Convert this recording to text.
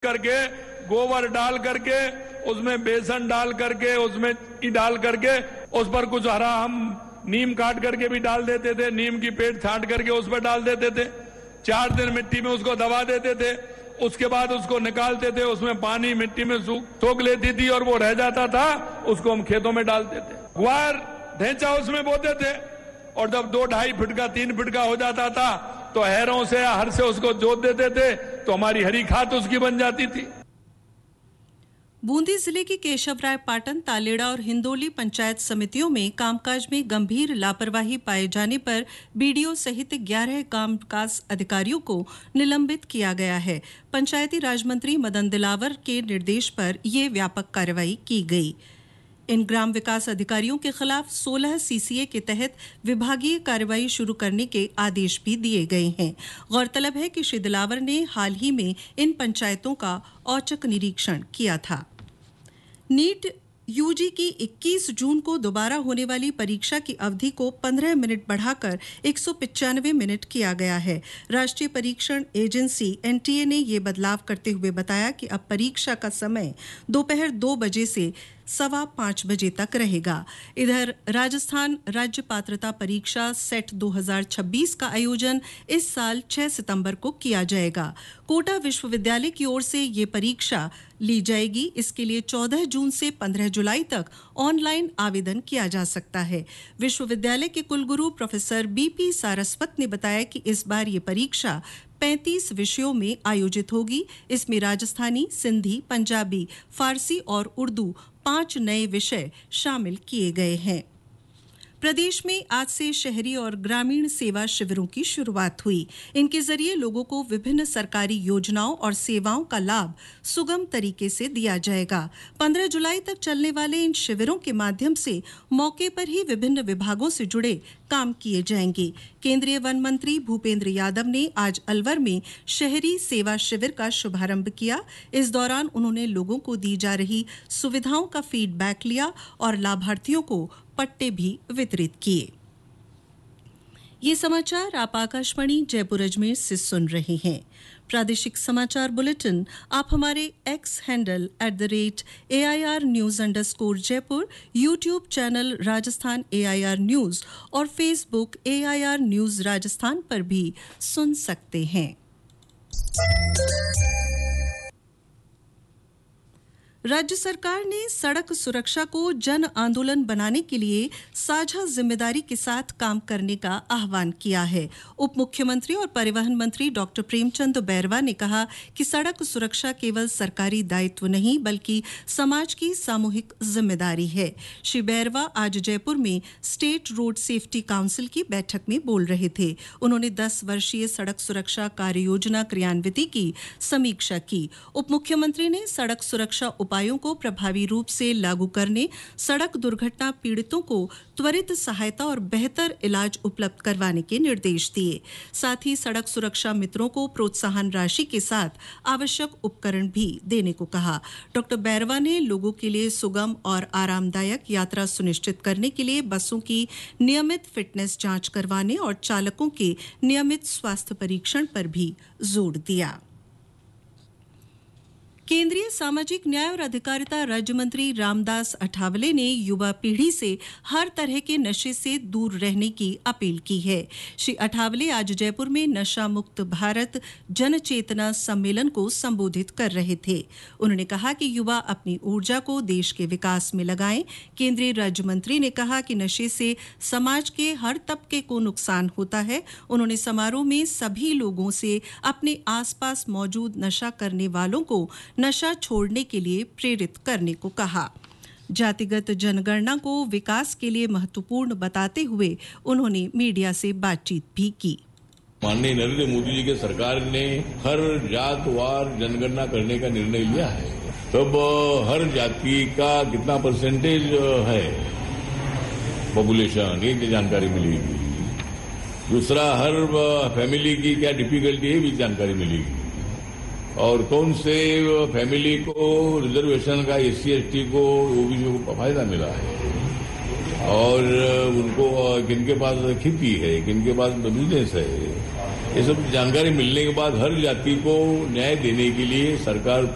करके गोबर डाल करके उसमें बेसन डाल करके उसमें डाल करके उस पर कुछ हरा हम नीम काट करके भी डाल देते थे, नीम की पेट छांट करके उस पर डाल देते थे। 4 दिन मिट्टी में उसको दबा देते थे, उसके बाद उसको निकालते थे, उसमें पानी मिट्टी में सोख लेती थी और वो रह जाता था, उसको हम खेतों में डालते थे। गुआर ढेंचा उसमें बोते थे और जब 2-2.5 फीट का 3 फीट का हो जाता था तो हैरों से या हर से उसको जोत देते थे तो हमारी हरी खाद उसकी बन जाती थी। बूंदी जिले की केशवराय पाटन, तालेड़ा और हिंदोली पंचायत समितियों में कामकाज में गंभीर लापरवाही पाए जाने पर बीडीओ सहित 11 कामकाज अधिकारियों को निलंबित किया गया है। पंचायती राज मंत्री मदन दिलावर के निर्देश पर यह व्यापक कार्रवाई की गई। इन ग्राम विकास अधिकारियों के खिलाफ 16 सीसीए के तहत विभागीय कार्रवाई शुरू करने के आदेश भी दिए गए हैं। गौरतलब है कि श्री दिलावर ने हाल ही में इन पंचायतों का औचक निरीक्षण किया था। नीट यूजी की 21 जून को दोबारा होने वाली परीक्षा की अवधि को 15 मिनट बढ़ाकर 195 मिनट किया गया है। राष्ट्रीय परीक्षण एजेंसी एनटीए ने ये बदलाव करते हुए बताया कि अब परीक्षा का समय दोपहर 2 बजे से 5:15 बजे तक रहेगा। इधर राजस्थान राज्य पात्रता परीक्षा सेट 2026 का आयोजन इस साल 6 सितंबर को किया जाएगा। कोटा विश्वविद्यालय की ओर से ये परीक्षा ली जाएगी। इसके लिए 14 जून से 15 जुलाई तक ऑनलाइन आवेदन किया जा सकता है। विश्वविद्यालय के कुलगुरु प्रोफेसर बीपी सारस्वत ने बताया कि इस बार ये परीक्षा 35 विषयों में आयोजित होगी। इसमें राजस्थानी, सिंधी, पंजाबी, फारसी और उर्दू 5 नए विषय शामिल किए गए हैं। प्रदेश में आज से शहरी और ग्रामीण सेवा शिविरों की शुरुआत हुई। इनके जरिए लोगों को विभिन्न सरकारी योजनाओं और सेवाओं का लाभ सुगम तरीके से दिया जाएगा। 15 जुलाई तक चलने वाले इन शिविरों के माध्यम से मौके पर ही विभिन्न विभागों से जुड़े काम किए जाएंगे। केंद्रीय वन मंत्री भूपेंद्र यादव ने आज अलवर में शहरी सेवा शिविर का शुभारंभ किया। इस दौरान उन्होंने लोगों को दी जा रही सुविधाओं का फीडबैक लिया और लाभार्थियों को पट्टे भी वितरित किए। ये समाचार आप आकाशवाणी जयपुर अजमेर से सुन रहे हैं। प्रादेशिक समाचार बुलेटिन आप हमारे x handle @AIR News_Jaipur, YouTube channel Rajasthan AIR News और फेसबुक AIR News राजस्थान पर भी सुन सकते हैं। राज्य सरकार ने सड़क सुरक्षा को जन आंदोलन बनाने के लिए साझा जिम्मेदारी के साथ काम करने का आह्वान किया है। उप मुख्यमंत्री और परिवहन मंत्री डॉक्टर प्रेमचंद बैरवा ने कहा कि सड़क सुरक्षा केवल सरकारी दायित्व नहीं बल्कि समाज की सामूहिक जिम्मेदारी है। श्री बैरवा आज जयपुर में स्टेट रोड सेफ्टी काउंसिल की बैठक में बोल रहे थे। उन्होंने 10 वर्षीय सड़क सुरक्षा कार्य योजना क्रियान्विति की समीक्षा की। उप मुख्यमंत्री ने सड़क सुरक्षा उपायों को प्रभावी रूप से लागू करने, सड़क दुर्घटना पीड़ितों को त्वरित सहायता और बेहतर इलाज उपलब्ध करवाने के निर्देश दिए। साथ ही सड़क सुरक्षा मित्रों को प्रोत्साहन राशि के साथ आवश्यक उपकरण भी देने को कहा। डॉक्टर बैरवा ने लोगों के लिए सुगम और आरामदायक यात्रा सुनिश्चित करने के लिए बसों की नियमित फिटनेस जांच करवाने और चालकों के नियमित स्वास्थ्य परीक्षण पर भी जोर दिया। केंद्रीय सामाजिक न्याय और अधिकारिता राज्य मंत्री रामदास अठावले ने युवा पीढ़ी से हर तरह के नशे से दूर रहने की अपील की है। श्री अठावले आज जयपुर में नशा मुक्त भारत जन चेतना सम्मेलन को संबोधित कर रहे थे। उन्होंने कहा कि युवा अपनी ऊर्जा को देश के विकास में लगाएं। केंद्रीय राज्य मंत्री ने कहा कि नशे से समाज के हर तबके को नुकसान होता है। उन्होंने समारोह में सभी लोगों से अपने आसपास मौजूद नशा करने वालों को नशा छोड़ने के लिए प्रेरित करने को कहा। जातिगत जनगणना को विकास के लिए महत्वपूर्ण बताते हुए उन्होंने मीडिया से बातचीत भी की। माननीय नरेंद्र मोदी जी की सरकार ने हर जातवार जनगणना करने का निर्णय लिया है। तब हर जाति का कितना परसेंटेज है पॉपुलेशन, ये जानकारी मिलेगी। दूसरा, हर फैमिली की क्या डिफिकल्टी है भी जानकारी मिलेगी। और कौन से फैमिली को रिजर्वेशन का SC/ST को OBC को फायदा मिला है और उनको किनके पास खेती है, किनके पास बिजनेस है, ये सब जानकारी मिलने के बाद हर जाति को न्याय देने के लिए सरकार